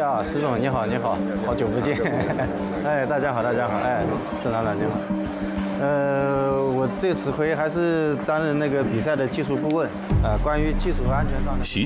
呀，石总你好，你好，好久不见。哎，大家好，大家好。哎，郑厂长你好。我这次回还是担任那个比赛的技术顾问，关于技术和安全上的。